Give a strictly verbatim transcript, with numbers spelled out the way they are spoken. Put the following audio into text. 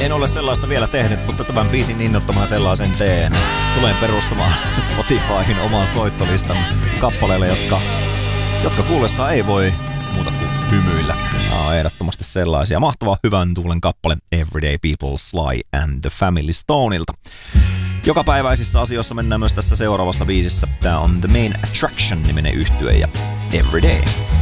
En ole sellaista vielä tehnyt, mutta tämän biisin innottomana sellaisen teen. Tulen perustamaan Spotifyhin oman soittolistan kappaleille, jotka, jotka kuullessa ei voi muuta kuin hymyillä. Aa, ehdottomasti sellaisia. Mahtava hyvän tuulen kappale Everyday People, Sly and the Family Stoneilta. Jokapäiväisissä asioissa mennään myös tässä seuraavassa biisissä. Tää on The Main Attraction -niminen yhtye ja Everyday.